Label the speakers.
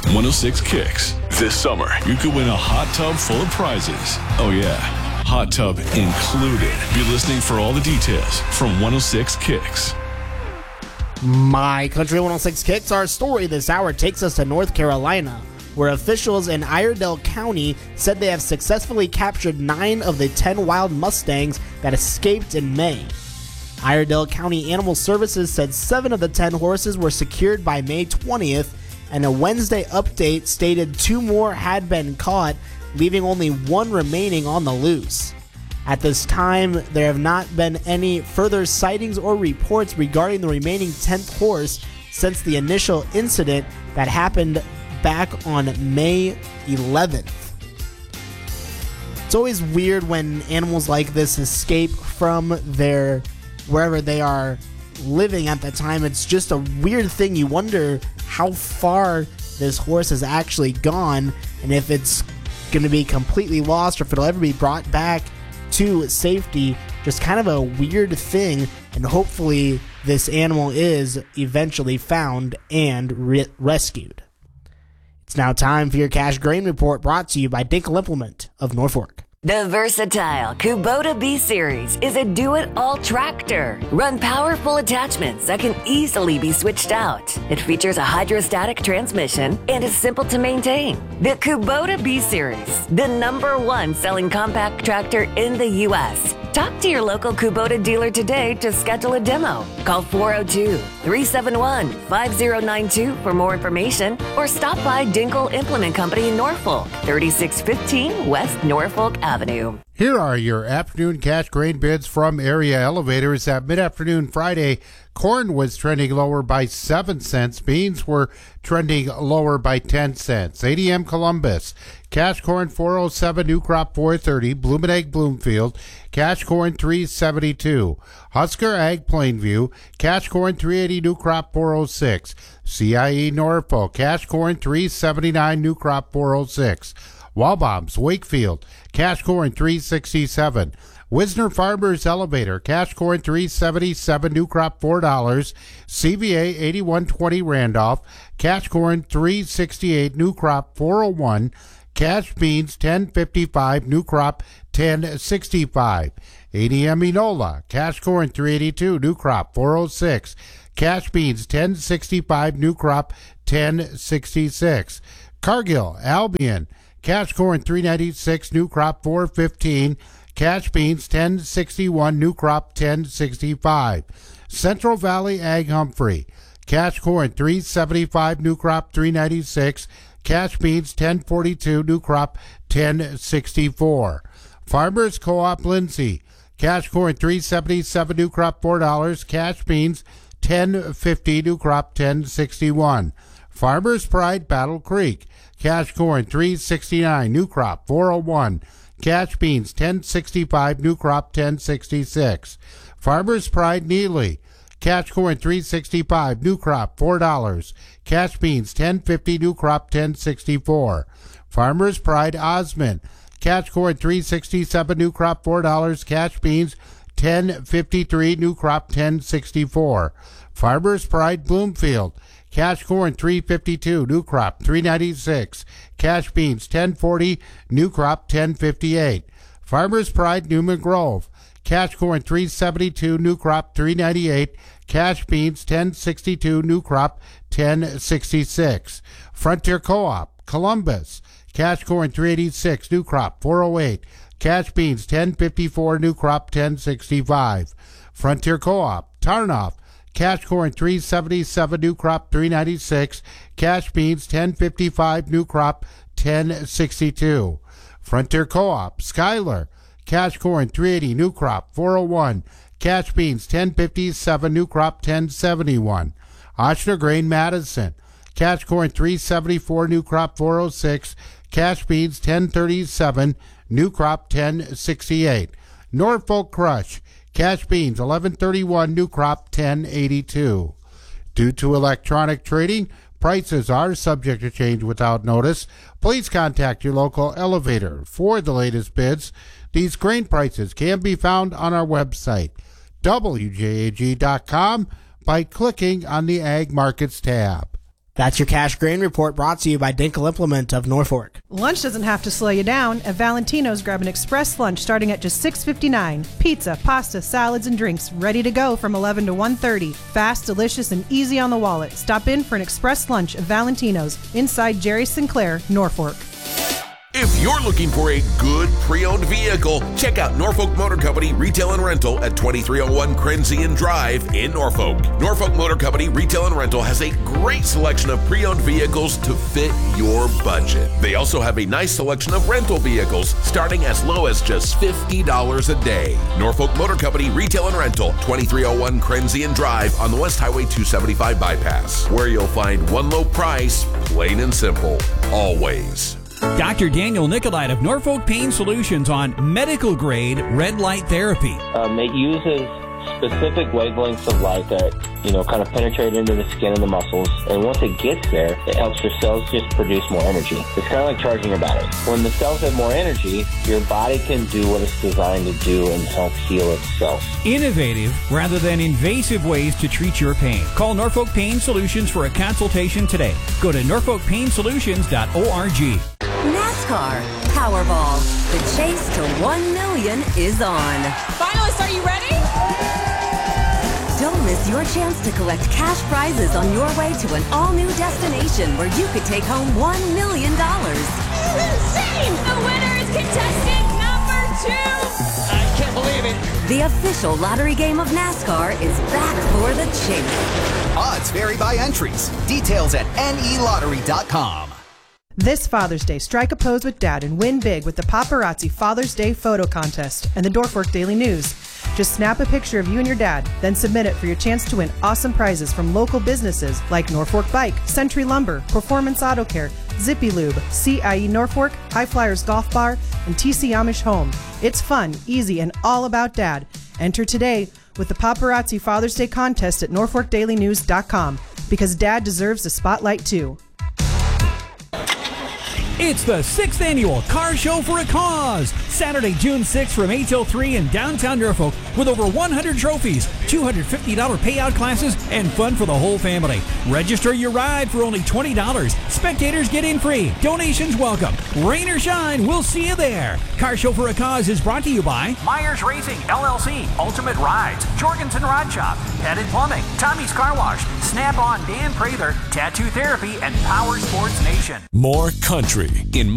Speaker 1: 106 Kicks. This summer, you could win a hot tub full of prizes. Oh yeah, hot tub included. Be listening for all the details from 106 Kicks.
Speaker 2: My Country 106 Kicks. Our story this hour takes us to North Carolina, where officials in Iredell County said they have successfully captured 9 of the 10 wild Mustangs that escaped in May. Iredell County Animal Services said 7 of the 10 horses were secured by May 20th, and a Wednesday update stated 2 more had been caught, leaving only 1 remaining on the loose. At this time, there have not been any further sightings or reports regarding the remaining 10th horse since the initial incident that happened back on May 11th. It's always weird when animals like this escape from their wherever they are living at that time. It's just a weird thing. You wonder how far this horse has actually gone and if it's going to be completely lost or if it'll ever be brought back to safety. Just kind of a weird thing, and hopefully this animal is eventually found and rescued. It's now time for your Cash Grain Report, brought to you by Dinkel Implement of Norfolk.
Speaker 3: The versatile Kubota B-Series is a do-it-all tractor. Run powerful attachments that can easily be switched out. It features a hydrostatic transmission and is simple to maintain. The Kubota B-Series, the #1 selling compact tractor in the U.S. Talk to your local Kubota dealer today to schedule a demo. Call 402-371-5092 for more information, or stop by Dinkel Implement Company in Norfolk, 3615 West Norfolk Avenue.
Speaker 4: Here are your afternoon cash grain bids from Area Elevators. At mid-afternoon Friday, corn was trending lower by 7 cents. Beans were trending lower by 10 cents. ADM Columbus, cash corn 407, new crop 430. Bloomington Bloomfield, cash corn 372. Husker Ag Plainview, cash corn 380, new crop 406. CIE Norfolk, cash corn 379, new crop 406. Walbombs Wakefield, cash corn 367. Wisner Farmers Elevator, cash corn 377, new crop $4. CVA 8120 Randolph, cash corn 368, new crop 401. Cash beans 1055, new crop 1065. ADM Enola, cash corn 382, new crop 406. Cash beans 1065, new crop 1066. Cargill Albion, cash corn 396, new crop 415. Cash beans 1061, new crop 1065. Central Valley Ag Humphrey, cash corn 375, new crop 396. Cash beans 1042, new crop 1064. Farmers Co-op Lindsay, cash corn 377, new crop $4. Cash beans 1050, new crop 1061. Farmers Pride Battle Creek, cash corn 369, new crop 401. Cash beans 1065, new crop 1066. Farmers Pride Neely, cash corn 365, new crop $4. Cash beans 1050, new crop 1064. Farmers Pride Osmond, cash corn 367, new crop $4. Cash beans 1053, new crop 1064. Farmers Pride Bloomfield, cash corn 352, new crop 396. Cash beans 1040, new crop 1058. Farmers Pride Newman Grove, cash corn 372, new crop 398. Cash beans 1062, new crop 1066. Frontier Co-op Columbus, cash corn 386, new crop 408. Cash beans 1054, new crop 1065. Frontier Co-op Tarnoff, cash corn 377, new crop 396. Cash beans 1055, new crop 1062. Frontier Co-op Schuyler, cash corn 380, new crop 401. Cash beans 1057, new crop 1071. Ochsner Grain Madison, cash corn 374, new crop 406. Cash beans 1037, new crop 1068. Norfolk Crush, cash beans 1131, new crop 1082. Due to electronic trading, prices are subject to change without notice. Please contact your local elevator for the latest bids. These grain prices can be found on our website, WJAG.com, by clicking on the Ag Markets tab.
Speaker 2: That's your Cash Grain Report, brought to you by Dinkel Implement of Norfolk.
Speaker 5: Lunch doesn't have to slow you down. At Valentino's, grab an express lunch starting at just $6.59. Pizza, pasta, salads, and drinks ready to go from 11 to 1:30. Fast, delicious, and easy on the wallet. Stop in for an express lunch at Valentino's inside Jerry Sinclair, Norfolk.
Speaker 6: If you're looking for a good pre-owned vehicle, check out Norfolk Motor Company Retail and Rental at 2301 Crenzian Drive in Norfolk. Norfolk Motor Company Retail and Rental has a great selection of pre-owned vehicles to fit your budget. They also have a nice selection of rental vehicles starting as low as just $50 a day. Norfolk Motor Company Retail and Rental, 2301 Crenzian Drive on the West Highway 275 bypass, where you'll find one low price, plain and simple, always.
Speaker 7: Dr. Daniel Nicolite of Norfolk Pain Solutions on medical-grade red light therapy.
Speaker 8: It uses specific wavelengths of light that, kind of penetrate into the skin and the muscles. And once it gets there, it helps your cells just produce more energy. It's kind of like charging your battery. When the cells have more energy, your body can do what it's designed to do and help heal itself.
Speaker 7: Innovative rather than invasive ways to treat your pain. Call Norfolk Pain Solutions for a consultation today. Go to norfolkpainsolutions.org.
Speaker 3: NASCAR Powerball. The chase to 1 million is on.
Speaker 9: Finalists, are you ready?
Speaker 3: Don't miss your chance to collect cash prizes on your way to an all-new destination where you could take home $1 million.
Speaker 9: Insane! The winner is contestant number 2!
Speaker 10: I can't believe it.
Speaker 3: The official lottery game of NASCAR is back for the chase.
Speaker 11: Odds vary by entries. Details at nelottery.com.
Speaker 5: This Father's Day, strike a pose with Dad and win big with the Paparazzi Father's Day Photo Contest and the Norfolk Daily News. Just snap a picture of you and your dad, then submit it for your chance to win awesome prizes from local businesses like Norfolk Bike, Century Lumber, Performance Auto Care, Zippy Lube, CIE Norfolk, High Flyers Golf Bar, and TC Amish Home. It's fun, easy, and all about Dad. Enter today with the Paparazzi Father's Day Contest at NorfolkDailyNews.com, because Dad deserves the spotlight too.
Speaker 7: It's the 6th annual Car Show for a Cause, Saturday, June 6th from 8 till 3 in downtown Norfolk, with over 100 trophies, $250 payout classes, and fun for the whole family. Register your ride for only $20. Spectators get in free. Donations welcome. Rain or shine, we'll see you there. Car Show for a Cause is brought to you by
Speaker 12: Myers Racing, LLC, Ultimate Rides, Jorgensen Rod Shop, Pettit Plumbing, Tommy's Car Wash, Snap-on Dan Prather, Tattoo Therapy, and Power Sports Nation.
Speaker 1: More country in